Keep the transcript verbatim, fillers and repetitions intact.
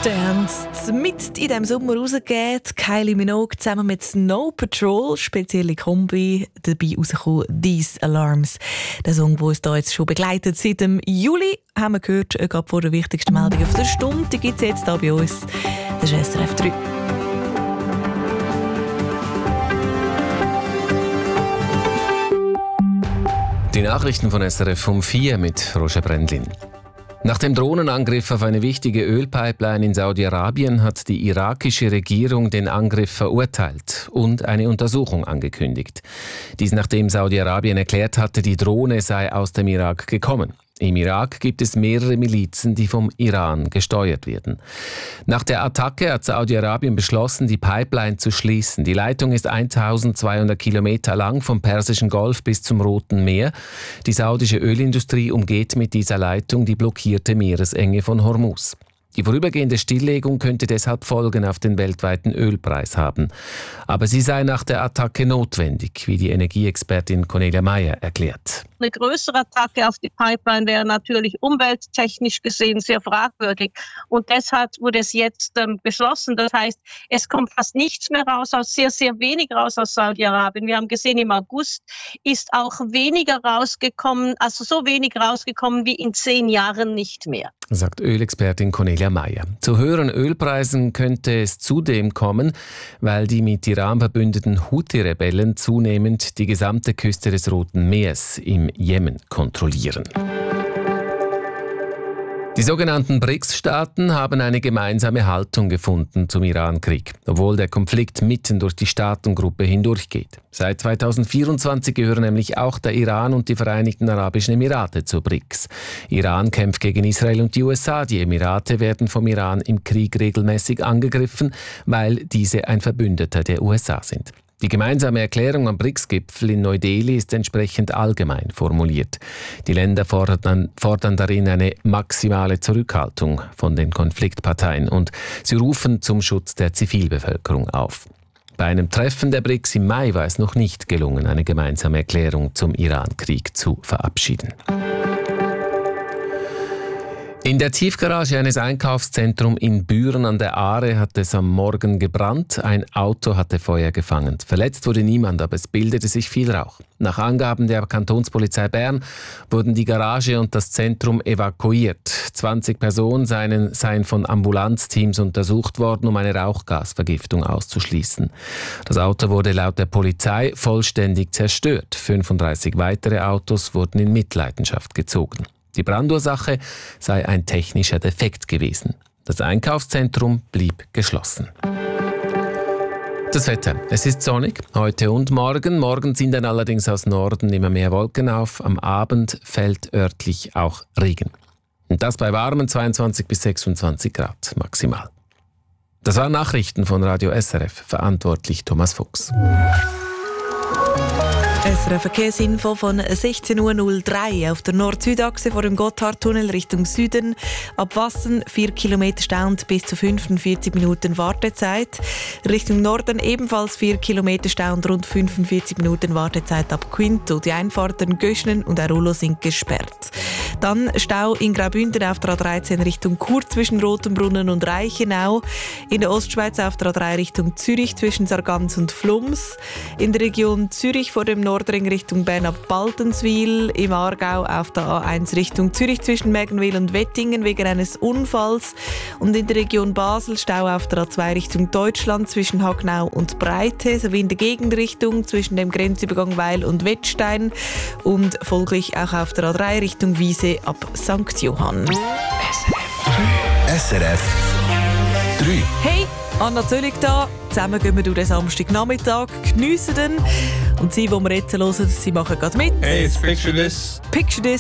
haben mit in diesem Sommer rausgegeben. Kylie Minogue zusammen mit Snow Patrol, spezielle Kombi, dabei rausgekommen «These Alarms». Der Song, der uns da jetzt schon begleitet seit dem Juli, haben wir gehört, gerade vor der wichtigsten Meldung auf der Stunde. Die gibt es jetzt hier bei uns. Das ist S R F drei. Die Nachrichten von S R F um vier mit Roger Brendlin. Nach dem Drohnenangriff auf eine wichtige Ölpipeline in Saudi-Arabien hat die irakische Regierung den Angriff verurteilt und eine Untersuchung angekündigt. Dies nachdem Saudi-Arabien erklärt hatte, die Drohne sei aus dem Irak gekommen. Im Irak gibt es mehrere Milizen, die vom Iran gesteuert werden. Nach der Attacke hat Saudi-Arabien beschlossen, die Pipeline zu schließen. Die Leitung ist eintausendzweihundert Kilometer lang vom Persischen Golf bis zum Roten Meer. Die saudische Ölindustrie umgeht mit dieser Leitung die blockierte Meeresenge von Hormuz. Die vorübergehende Stilllegung könnte deshalb Folgen auf den weltweiten Ölpreis haben. Aber sie sei nach der Attacke notwendig, wie die Energieexpertin Cornelia Meyer erklärt. Eine größere Attacke auf die Pipeline wäre natürlich umwelttechnisch gesehen sehr fragwürdig. Und deshalb wurde es jetzt ähm, beschlossen. Das heißt, es kommt fast nichts mehr raus, aus sehr, sehr wenig raus aus Saudi-Arabien. Wir haben gesehen, im August ist auch weniger rausgekommen, also so wenig rausgekommen wie in zehn Jahren nicht mehr. Sagt Ölexpertin Cornelia Meyer. Zu höheren Ölpreisen könnte es zudem kommen, weil die mit Iran verbündeten Houthi-Rebellen zunehmend die gesamte Küste des Roten Meers im Jemen kontrollieren. Die sogenannten B R I C S-Staaten haben eine gemeinsame Haltung gefunden zum Iran-Krieg, obwohl der Konflikt mitten durch die Staatengruppe hindurchgeht. Seit zweitausendvierundzwanzig gehören nämlich auch der Iran und die Vereinigten Arabischen Emirate zur B R I C S. Iran kämpft gegen Israel und die U S A. Die Emirate werden vom Iran im Krieg regelmäßig angegriffen, weil diese ein Verbündeter der U S A sind. Die gemeinsame Erklärung am B R I C S-Gipfel in Neu-Delhi ist entsprechend allgemein formuliert. Die Länder fordern, fordern darin eine maximale Zurückhaltung von den Konfliktparteien und sie rufen zum Schutz der Zivilbevölkerung auf. Bei einem Treffen der B R I C S im Mai war es noch nicht gelungen, eine gemeinsame Erklärung zum Iran-Krieg zu verabschieden. In der Tiefgarage eines Einkaufszentrums in Büren an der Aare hat es am Morgen gebrannt. Ein Auto hatte Feuer gefangen. Verletzt wurde niemand, aber es bildete sich viel Rauch. Nach Angaben der Kantonspolizei Bern wurden die Garage und das Zentrum evakuiert. zwanzig Personen seien, seien von Ambulanzteams untersucht worden, um eine Rauchgasvergiftung auszuschließen. Das Auto wurde laut der Polizei vollständig zerstört. fünfunddreißig weitere Autos wurden in Mitleidenschaft gezogen. Die Brandursache sei ein technischer Defekt gewesen. Das Einkaufszentrum blieb geschlossen. Das Wetter. Es ist sonnig, heute und morgen. Morgen ziehen dann allerdings aus Norden immer mehr Wolken auf. Am Abend fällt örtlich auch Regen. Und das bei warmen zweiundzwanzig bis sechsundzwanzig Grad maximal. Das waren Nachrichten von Radio S R F. Verantwortlich Thomas Fuchs. S R F-Verkehrsinfo von sechzehn Uhr null drei auf der Nord-Süd-Achse vor dem Gotthardtunnel Richtung Süden. Ab Wassen vier Kilometer Stau bis zu fünfundvierzig Minuten Wartezeit. Richtung Norden ebenfalls vier Kilometer Stau und rund fünfundvierzig Minuten Wartezeit ab Quinto. Die Einfahrten Göschnen und Airolo sind gesperrt. Dann Stau in Graubünden auf der A dreizehn Richtung Chur zwischen Rotenbrunnen und Reichenau. In der Ostschweiz auf der A drei Richtung Zürich zwischen Sargans und Flums. In der Region Zürich vor dem Nordring Richtung Bern ab Baltenswil. Im Aargau auf der A eins Richtung Zürich zwischen Mergenwil und Wettingen wegen eines Unfalls. Und in der Region Basel Stau auf der A zwei Richtung Deutschland zwischen Hagnau und Breite sowie in der Gegenrichtung zwischen dem Grenzübergang Weil und Wettstein. Und folglich auch auf der A drei Richtung Wiese ab Sankt Johann. S R F drei. Hey, Anna Zöllig da. Zusammen gehen wir durch den Samstagnachmittag, geniessen den. Und sie, die wir jetzt hören, sie machen gerade mit. Hey, it's Picture This. Picture This.